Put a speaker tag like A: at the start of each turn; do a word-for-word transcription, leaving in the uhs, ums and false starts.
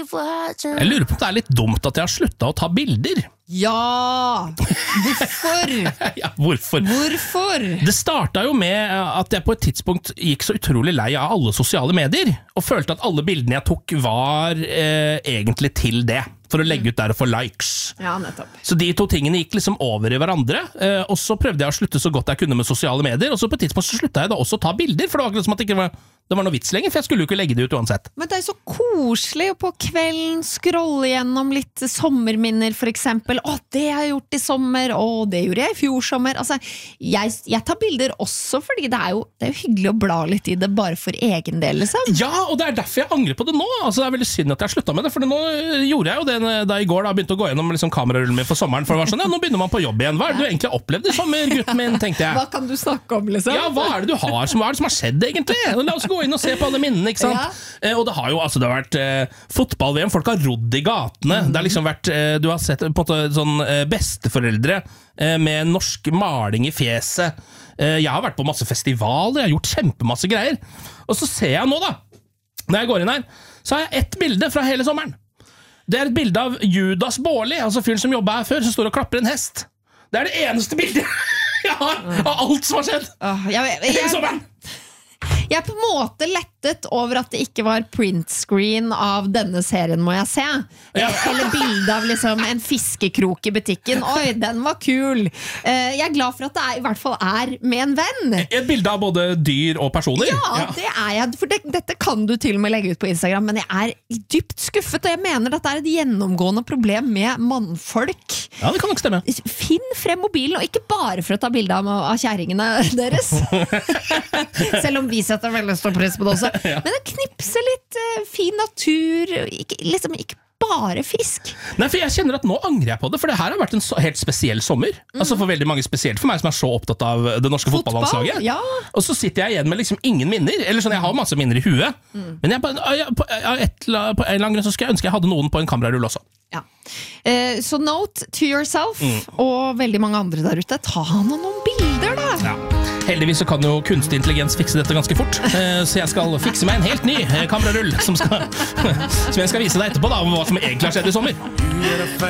A: Jeg lurer på om det er litt dumt at jeg har sluttet å ta bilder.
B: Ja! Hvorfor?
A: ja, hvorfor?
B: Hvorfor?
A: Det startet jo med at jeg på et tidspunkt gikk så utrolig lei av alle sosiale medier, og følte at alle bildene jeg tok var eh, egentlig til det, for å legge ut der og få likes.
B: Ja, nettopp.
A: Så de to tingene gikk liksom over i hverandre, eh, og så prøvde jeg å slutte så godt jeg kunne med sosiale medier, og så på et tidspunkt så sluttet jeg da også å ta bilder, for det var ikke liksom at det ikke var, det var noe vits lenger, for jeg skulle jo ikke legge det ut uansett.
B: Men det er så koselig å på kvelden scrolle gjennom litt sommerminner, for eksempel. Å, det har jeg gjort i sommer, å, det gjorde jeg i fjor sommer. Altså, jeg, jeg tar bilder også, fordi det er, jo, det er jo hyggelig å bla litt i det, bare for egen del, liksom.
A: Ja, og det er derfor jeg angrer på det nå. Altså, det er veldig synd at jeg sluttet med det, for nå gjorde jeg jo det da i går da begynte å gå gjennom liksom, kamerarullen min for sommeren, for det var sånn, ja, nå begynner man på jobb igjen. Hva er det du egentlig har opplevd i sommer, gutten min, tenkte jeg.
B: Hva kan du snakke om, liksom?
A: Ja, hva er det du har, som, hva er det som har skjedd egentlig? La oss gå inn og se på alle minnene, ikke sant? Ja. Eh, og det har jo, altså, det har vært eh, fotball-V M, folk har rodd i gatene, mm. det har liksom vært, eh, du har sett på en måte sånn eh, besteforeldre eh, med norsk maling i fjeset. Eh, jeg har vært på masse festivaler, jeg har gjort kjempemasse greier. Og så ser jeg nå da, når jeg går inn her, så har jeg ett bilde fra hele sommeren. Det er et bilde av Judas Bårli, altså fyren som jobbet her før, som står og klapper en hest. Det er det eneste bildet jeg har av alt som har skjedd
B: uh, jeg, jeg, jeg,
A: hele sommeren.
B: Jeg er på en måte lettet over at det ikke var printscreen av denne serien, må jeg se.
A: Ja.
B: Eller bilde av liksom en fiskekrok i butikken. Oi, den var kul. Jeg er glad for at det er, i hvert fall er med en venn.
A: Et bilde av både dyr og personer.
B: Ja, ja. Det er jeg. For det, dette kan du til og med legge ut på Instagram, men jeg er dypt skuffet, og jeg mener at det er et gjennomgående problem med mannfolk.
A: Ja, det kan nok stemme.
B: Finn frem mobilen, og ikke bare for å ta bilde av, av kjæringene deres. Selv om vi setter veldig stor pris på det også. Ja. Men det knipser litt uh, fin natur, ikke, liksom ikke bare fisk.
A: Nei, for jeg kjenner at nå angrer jeg på det, for det her har vært en så, helt spesiell sommer. Mm. Altså for veldig mange spesielt for meg som er så opptatt av det norske
B: Fotball,
A: fotballandslaget.
B: Ja.
A: Og så sitter jeg igjen med liksom ingen minner, eller sånn, jeg har masse minner i huet, mm. men jeg, på, jeg, på, jeg, et, på en eller annen grunn så skulle jeg ønske jeg hadde noen på en kamerarull også.
B: Ja. Uh, så note to yourself, mm. og veldig mange andre der ute, ta han noen bilder da.
A: Ja. Heldigvis så kan jo kunstig intelligens fikse dette ganske fort, så jeg skal fikse meg en helt ny kamerarull som, skal, som jeg skal vise deg etterpå da, om hva som egentlig har skjedd i sommer.